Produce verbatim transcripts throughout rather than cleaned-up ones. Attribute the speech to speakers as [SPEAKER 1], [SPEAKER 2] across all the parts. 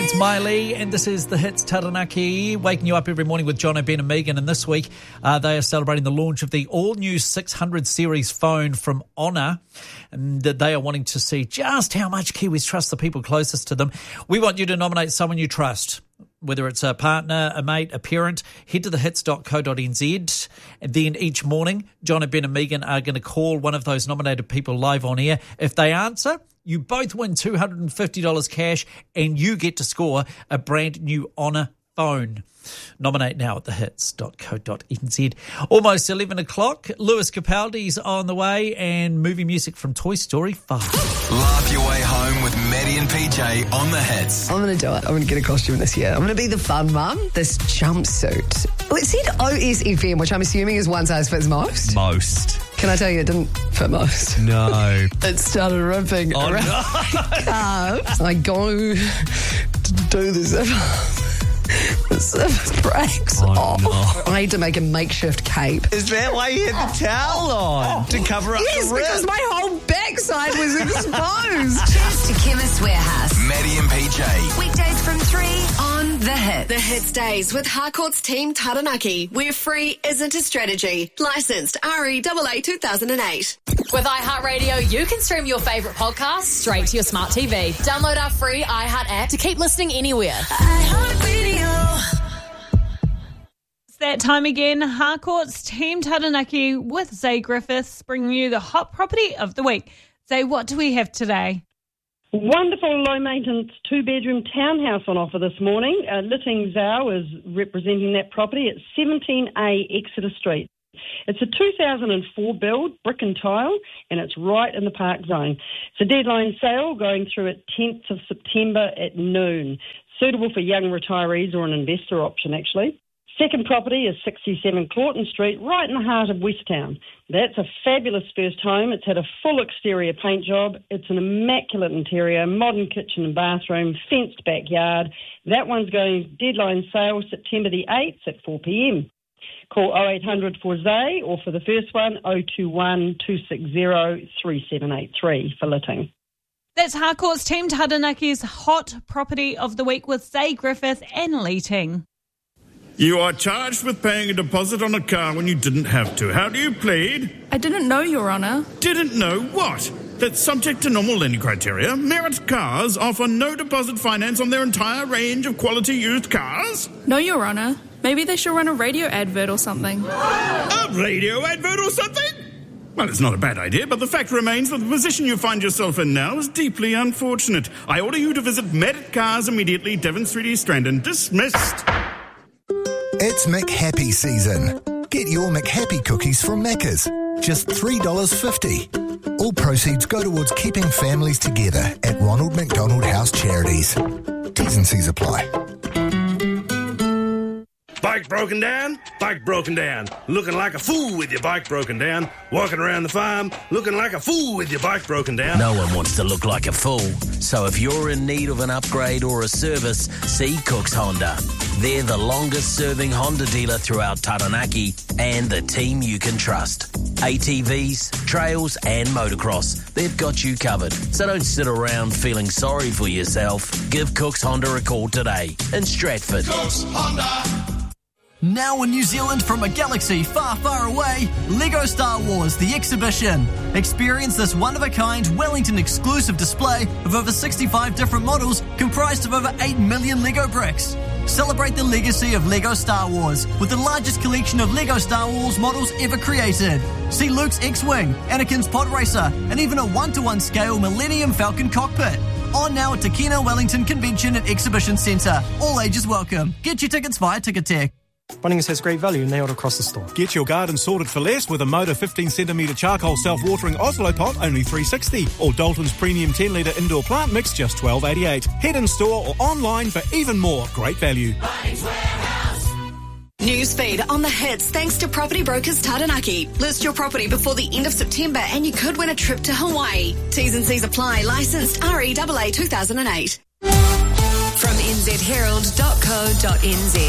[SPEAKER 1] It's Miley, and this is The Hits Taranaki, waking you up every morning with John O'Ben and Megan. And this week, uh, they are celebrating the launch of the all-new six hundred series phone from Honor. And they are wanting to see just how much Kiwis trust the people closest to them. We want you to nominate someone you trust. Whether it's a partner, a mate, a parent, head to the hits dot co dot n z. And then each morning, John and Ben and Megan are going to call one of those nominated people live on air. If they answer, you both win two hundred fifty dollars cash and you get to score a brand new Honor phone. Nominate now at the hits dot co dot n z. Almost eleven o'clock. Lewis Capaldi's on the way and movie music from Toy Story five.
[SPEAKER 2] Laugh your way home with Maddie and P J on the Hits.
[SPEAKER 3] I'm going to do it. I'm going to get a costume this year. I'm going to be the fun mum. This jumpsuit. Well, it said O S F M, which I'm assuming is one size fits most.
[SPEAKER 4] Most.
[SPEAKER 3] Can I tell you it didn't fit most?
[SPEAKER 4] No.
[SPEAKER 3] It started ripping
[SPEAKER 4] Oh,
[SPEAKER 3] around
[SPEAKER 4] no.
[SPEAKER 3] my calves. I go to do the zipper. The zipper breaks
[SPEAKER 4] Oh,
[SPEAKER 3] off.
[SPEAKER 4] no.
[SPEAKER 3] I had to make a makeshift cape.
[SPEAKER 4] Is that why you had the towel on? To cover up
[SPEAKER 3] Yes,
[SPEAKER 4] the rip?
[SPEAKER 3] because my whole backside was exposed.
[SPEAKER 5] Cheers to Chemist Warehouse.
[SPEAKER 2] Maddie and P J.
[SPEAKER 5] Weekdays from three on The Hit.
[SPEAKER 6] The Hits Days with Harcourt's Team Taranaki, where free isn't a strategy. Licensed R E A A two thousand eight.
[SPEAKER 7] With iHeartRadio, you can stream your favourite podcasts straight to your smart T V. Download our free iHeart app to keep listening anywhere.
[SPEAKER 5] iHeartRadio.
[SPEAKER 8] It's that time again. Harcourt's Team Taranaki with Zay Griffiths bringing you the hot property of the week. Zay, what do we have today?
[SPEAKER 9] Wonderful low-maintenance two-bedroom townhouse on offer this morning. Uh, Litting Zhao is representing that property at seventeen A Exeter Street. It's a two thousand four build, brick and tile, and it's right in the park zone. It's a deadline sale going through at tenth of September at noon. Suitable for young retirees or an investor option, actually. Second property is sixty-seven Clawton Street, right in the heart of Westtown. That's a fabulous first home. It's had a full exterior paint job. It's an immaculate interior, modern kitchen and bathroom, fenced backyard. That one's going deadline sale September the eighth at four p.m. Call oh eight hundred four Z A Y or for the first one, oh two one two six zero three seven eight three for Litting.
[SPEAKER 8] That's Harcourt's Team Taranaki's hot property of the week with Zay Griffith and Leating.
[SPEAKER 10] You are charged with paying a deposit on a car when you didn't have to. How do you plead?
[SPEAKER 11] I didn't know, Your Honour.
[SPEAKER 10] Didn't know what? That's subject to normal lending criteria. Merit Cars offer no deposit finance on their entire range of quality used cars.
[SPEAKER 11] No, Your Honour. Maybe they should run a radio advert or something.
[SPEAKER 10] A radio advert or something? Well, it's not a bad idea, but the fact remains that the position you find yourself in now is deeply unfortunate. I order you to visit Merit Cars immediately, Devon Street, East Strandon. Dismissed.
[SPEAKER 2] It's McHappy season. Get your McHappy cookies from Macca's. Just three dollars fifty. All proceeds go towards keeping families together at Ronald McDonald House Charities. T's and C's apply.
[SPEAKER 12] Bike broken down? Bike broken down. Looking like a fool with your bike broken down. Walking around the farm, looking like a fool with your bike broken down.
[SPEAKER 13] No one wants to look like a fool. So if you're in need of an upgrade or a service, see Cooks Honda. They're the longest serving Honda dealer throughout Taranaki and the team you can trust. A T Vs, trails and motocross. They've got you covered. So don't sit around feeling sorry for yourself. Give Cooks Honda a call today in Stratford.
[SPEAKER 14] Cooks Honda.
[SPEAKER 15] Now in New Zealand from a galaxy far, far away, LEGO Star Wars The Exhibition. Experience this one-of-a-kind Wellington exclusive display of over sixty-five different models comprised of over eight million LEGO bricks. Celebrate the legacy of LEGO Star Wars with the largest collection of LEGO Star Wars models ever created. See Luke's X-Wing, Anakin's Pod Racer, and even a one-to-one scale Millennium Falcon cockpit. On now at Takina Wellington Convention and Exhibition Centre. All ages welcome. Get your tickets via Ticketek.
[SPEAKER 16] Bunnings has great value nailed across the store.
[SPEAKER 17] Get your garden sorted for less with a Moda fifteen centimetre charcoal self-watering Oslo pot, only three dollars sixty. Or Dalton's premium ten litre indoor plant mix, just twelve dollars eighty-eight. Head in store or online for even more great value.
[SPEAKER 6] Bunnings Warehouse. Newsfeed on the Hits thanks to Property Brokers Taranaki. List your property before the end of September and you could win a trip to Hawaii. T's and C's apply. Licensed R E A A two thousand eight. From n z herald dot co dot n z.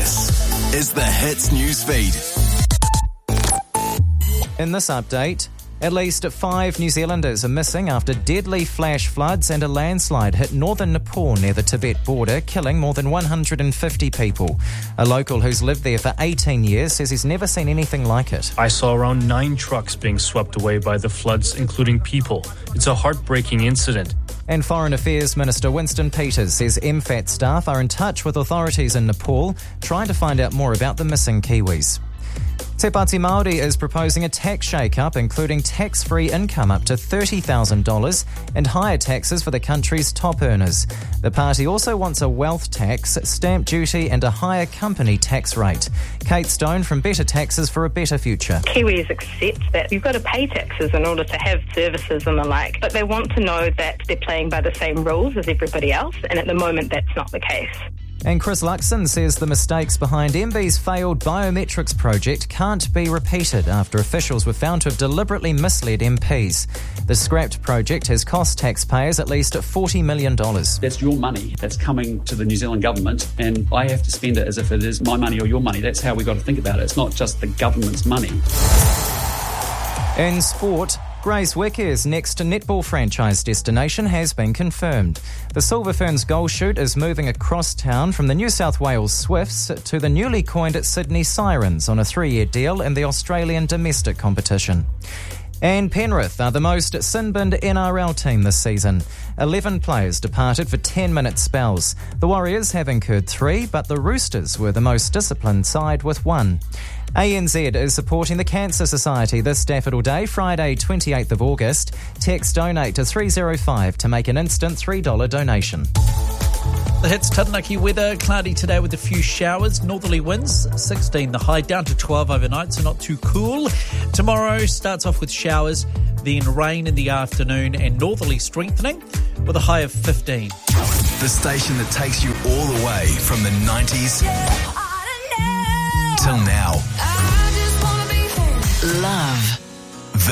[SPEAKER 2] This is the Hits Newsfeed.
[SPEAKER 18] In this update,
[SPEAKER 14] At least five New Zealanders are missing after deadly flash floods and a landslide hit northern Nepal near the Tibet border, killing more than one hundred fifty people. A local who's lived there for eighteen years says he's never seen anything like it.
[SPEAKER 18] I saw around nine trucks being swept away by the floods, including people. It's a heartbreaking incident.
[SPEAKER 14] And Foreign Affairs Minister Winston Peters says M FAT staff are in touch with authorities in Nepal, trying to find out more about the missing Kiwis. Te Pāti Māori is proposing a tax shake-up, including tax-free income up to thirty thousand dollars and higher taxes for the country's top earners. The party also wants a wealth tax, stamp duty and a higher company tax rate. Kate Stone from Better Taxes for a Better Future.
[SPEAKER 19] Kiwis accept that you've got to pay taxes in order to have services and the like, but they want to know that they're playing by the same rules as everybody else, and at the moment that's not the case.
[SPEAKER 14] And Chris Luxon says the mistakes behind M B's failed biometrics project can't be repeated after officials were found to have deliberately misled M Ps. The scrapped project has cost taxpayers at least forty million dollars.
[SPEAKER 20] That's your money that's coming to the New Zealand government, and I have to spend it as if it is my money or your money. That's how we've got to think about it. It's not just the government's money.
[SPEAKER 14] In sport, Grace Wicker's next netball franchise destination has been confirmed. The Silver Ferns goal shoot is moving across town from the New South Wales Swifts to the newly coined Sydney Sirens on a three-year deal in the Australian domestic competition. And Penrith are the most sin-binned N R L team this season. Eleven players departed for ten-minute spells. The Warriors have incurred three, but the Roosters were the most disciplined side with one. A N Z is supporting the Cancer Society this Daffodil Day, Friday twenty-eighth of August. Text donate to three oh five to make an instant three dollars donation.
[SPEAKER 1] The Hits Taranaki weather, cloudy today with a few showers, northerly winds, sixteen the high, down to twelve overnight, so not too cool. Tomorrow starts off with showers, then rain in the afternoon and northerly strengthening with a high of fifteen.
[SPEAKER 2] The station that takes you all the way from the nineties till now.
[SPEAKER 5] Love